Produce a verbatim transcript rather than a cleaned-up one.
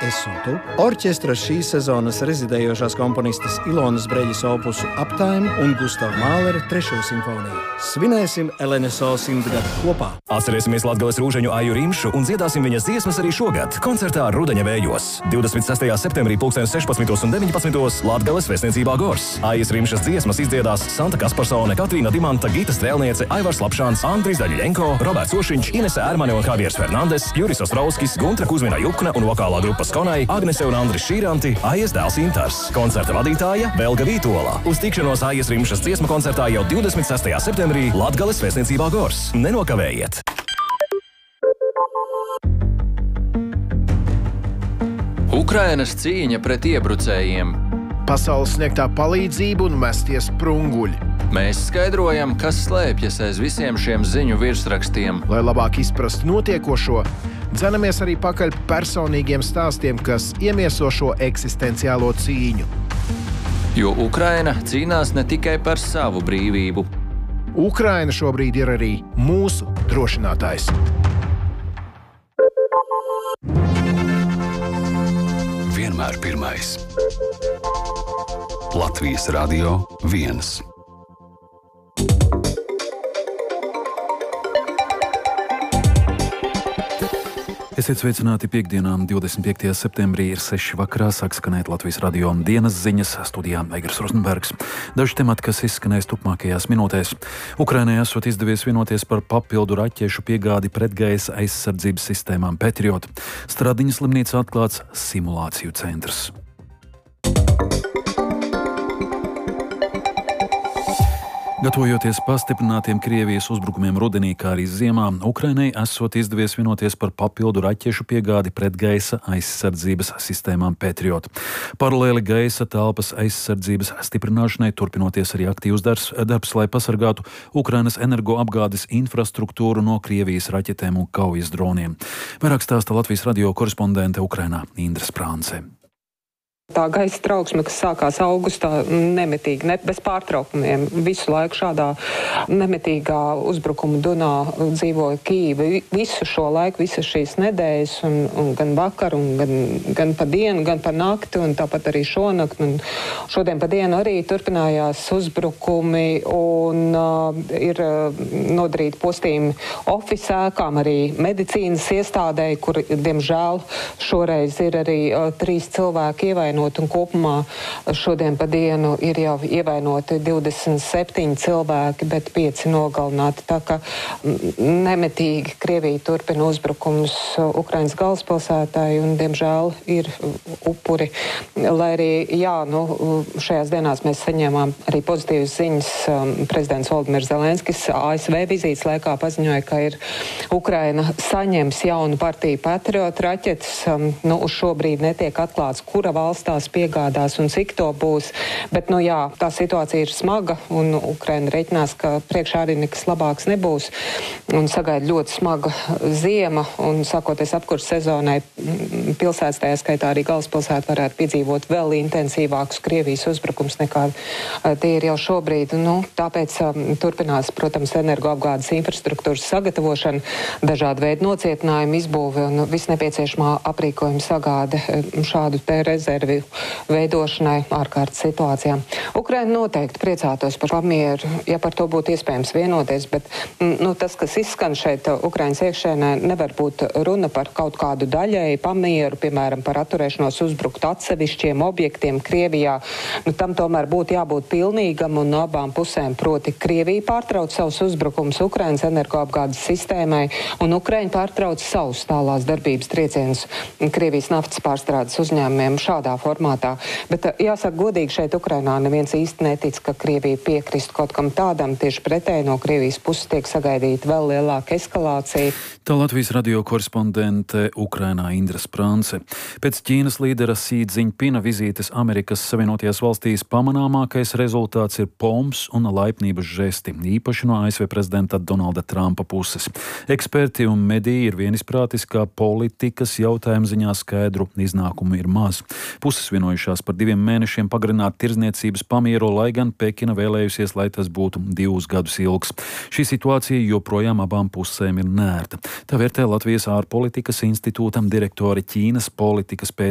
Es un tu, orķestra šīs sezonas rezidējošās komponistes Ilonas Breģes opusu Uptime un Gustavu Mālera trešo simfoniju. Svinēsim L N S O simtgadu kopā. Atcerēsimies Latgales rūžeņu Aju Rimšu un dziedāsim viņas dziesmas arī šogad, koncertā Rudeņa vējos. divdesmit sestajā septembrī pulksten sešpadsmitos un deviņpadsmitos Latgales vēstniecībā Gors. Aijas Rimšas dziesmas izdziedās Santa Kasparsone, Katrīna Dimanta, Gita Strēlniece, Aivars Lapšāns, Andris Daļļenko, Roberts Ošiņš, Inese Ērmane un Javiers Fernandes, Juris Ostrovskis, Guntra Kuzmina Jukna un vokālā grupa Skonai, Agnese un Andris Šīranti, Aijas dēls Intars. Koncerta vadītāja Velga Vītola. Uz tikšanos Aijas Rimšas dziesmu koncertā jau divdesmit sestajā septembrī Latgales vēstniecībā Gors. Nenokavējiet! Ukrainas cīņa pret iebrucējiem. Pasaules sniegtā palīdzība un mesties sprunguļi. Mēs skaidrojam, kas slēpjas aiz visiem šiem ziņu virsrakstiem. Lai labāk izprastu notiekošo, dzenamies arī pakaļ personīgiem stāstiem, kas iemieso šo eksistenciālo cīņu. Jo Ukraina cīnās ne tikai par savu brīvību. Ukraina šobrīd ir arī mūsu drošinātājs. Vienmēr pirmais. Latvijas Radio viens. Esiet sveicināti piekdienām, divdesmit piektajā septembrī ir seši vakarā, sāk skanēt Latvijas radio dienas ziņas, studijā Eigars Rozenbergs. Daži temati, kas izskanēs turpmākajās minūtēs. Ukrainai esot izdevies vienoties par papildu raķešu piegādi pretgaisa aizsardzības sistēmām Patriot. Stradiņas slimnīcā atklāts simulāciju centrs. Gatavojoties pastiprinātiem Krievijas uzbrukumiem rudenī, kā arī ziemā, Ukrainai esot izdevies vienoties par papildu raķešu piegādi pretgaisa aizsardzības sistēmām Patriot. Paralēli gaisa telpas aizsardzības stiprināšanai turpinoties arī aktīvs darbs, darbs lai pasargātu Ukrainas energoapgādes infrastruktūru no Krievijas raķetēm un kaujas droniem. Vairāk stāsta Latvijas radio korespondente Ukrainā Indra Sprānce. Tā gaisa trauksme, kas sākās augustā, nemitīgi, ne, bez pārtraukumiem, visu laiku šādā nemitīgā uzbrukuma dunā dzīvoja Kīva. Visu šo laiku, visas šīs nedēļas, un, un gan vakar, un gan, gan pa dienu, gan pa nakti, un tāpat arī šonakt, un šodien pa dienu arī turpinājās uzbrukumi, un uh, ir uh, nodarīti postījumi oficēkām, arī medicīnas iestādēji, kur, diemžēl, šoreiz ir arī uh, trīs cilvēki ievainoti. Un kopumā šodien pa dienu ir jau ievainoti divdesmit septiņi cilvēki, bet pieci nogalināti. Tā kā nemitīgi Krievija turpina uzbrukumus Ukrainas galvaspilsētai un, diemžēl, ir upuri. Lai arī, jā, nu, šajās dienās mēs saņēmām arī pozitīvas ziņas. Prezidents Volodimirs Zelenskis A S V vizītes laikā paziņoja, ka ir Ukraina saņems jaunu partiju Patriot raķetes. Nu, uz šo brīdi netiek atklāts, kura valsts tās piegādās un cik to būs. Bet, nu jā, tā situācija ir smaga un Ukraina reiķinās, ka priekšā arī nekas labāks nebūs. Un sagaida ļoti smaga ziema un sākoties apkurss sezonai pilsētas, tajā skaitā arī galvaspilsēta, varētu piedzīvot vēl intensīvākus Krievijas uzbrukums nekā tie ir jau šobrīd. Nu, tāpēc um, turpinās, protams, energoapgādes infrastruktūras sagatavošana, dažādi veidi nocietinājumu izbūve un visnepieciešamā aprīkojuma sagāde šādu te rezervi veidošanai ārkārtas situācijām. Ukraina noteikti priecātos par pamieru, ja par to būtu iespējams vienoties, bet nu, tas, kas izskan šeit Ukrainas iekšēnē, nevar būt runa par kaut kādu daļēju pamieru, piemēram, par atturēšanos uzbrukt atsevišķiem objektiem Krievijā. Nu, tam tomēr būtu jābūt pilnīgam un no abām pusēm, proti Krievija pārtrauc savus uzbrukumus Ukrainas energoapgādes sistēmai un Ukraina pārtrauc savus tālās darbības triecienus Krievijas naftas pārstrādes uzņēmumiem šādā formātā. Bet jāsaka godīgi, šeit Ukrainā neviens īsti netic, ka Krievija piekrist kaut kam tādam. Tieši pretēji no Krievijas puses tiek sagaidīta vēl lielāka eskalācija. Tā Latvijas radio korespondente Ukrainā Indra Sprānce. Pēc Ķīnas līdera Sī Dziņpina vizītes Amerikas Savienotajās valstīs pamanāmākais rezultāts ir poms un laipnības žesti, īpaši no A S V prezidenta Donalda Trumpa puses. Eksperti un mediji ir vienisprātis, ka politikas jautājumu ziņā skaidru iznākumu ir maz. Puses vienojušās par diviem mēnešiem pagarināt tirzniecības pamieru, lai gan Pekina vēlējusies, lai tas būtu divus gadus ilgs. Šī situācija joprojām abām pusēm ir nērta. Tā vērtē Latvijas ārpolitikas institūtam direktori Ķīnas politikas pētījuma